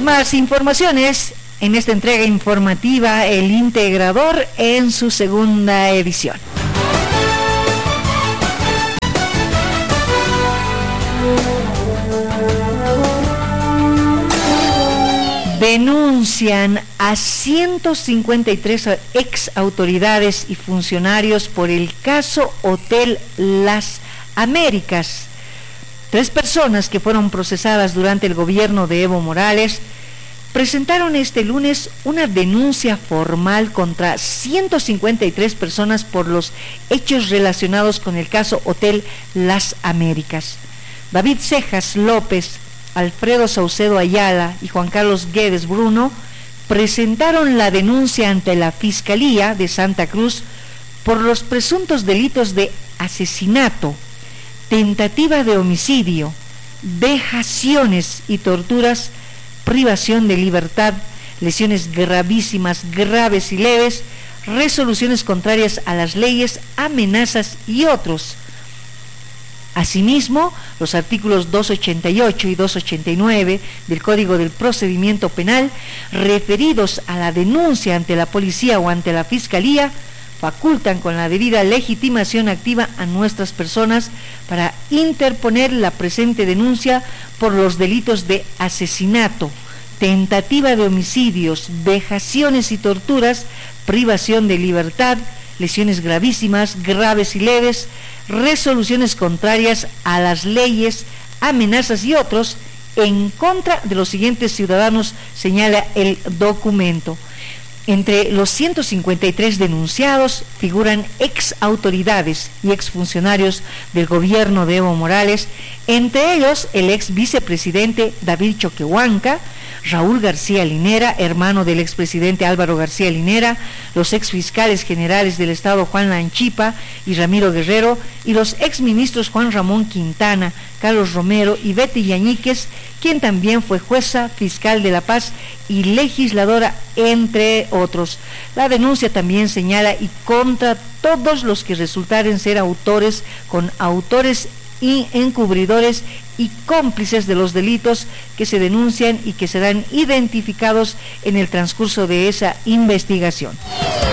Más informaciones en esta entrega informativa, El Integrador, en su segunda edición. Denuncian a 153 ex autoridades y funcionarios por el caso Hotel Las Américas. 3 personas que fueron procesadas durante el gobierno de Evo Morales presentaron este lunes una denuncia formal contra 153 personas por los hechos relacionados con el caso Hotel Las Américas. David Cejas López, Alfredo Saucedo Ayala y Juan Carlos Guedes Bruno presentaron la denuncia ante la Fiscalía de Santa Cruz por los presuntos delitos de asesinato, tentativa de homicidio, vejaciones y torturas, privación de libertad, lesiones gravísimas, graves y leves, resoluciones contrarias a las leyes, amenazas y otros. Asimismo, los artículos 288 y 289 del Código del Procedimiento Penal, referidos a la denuncia ante la policía o ante la Fiscalía, facultan con la debida legitimación activa a nuestras personas para interponer la presente denuncia por los delitos de asesinato, tentativa de homicidios, vejaciones y torturas, privación de libertad, lesiones gravísimas, graves y leves, resoluciones contrarias a las leyes, amenazas y otros en contra de los siguientes ciudadanos, señala el documento. Entre los 153 denunciados figuran ex autoridades y ex funcionarios del gobierno de Evo Morales, entre ellos el ex vicepresidente David Choquehuanca, Raúl García Linera, hermano del expresidente Álvaro García Linera, los ex fiscales generales del Estado Juan Lanchipa y Ramiro Guerrero, y los ex ministros Juan Ramón Quintana, Carlos Romero y Betty Yañíquez, quien también fue jueza, fiscal de La Paz y legisladora, entre otros. La denuncia también señala y contra todos los que resultaren ser autores, con autores y encubridores y cómplices de los delitos que se denuncian y que serán identificados en el transcurso de esa investigación.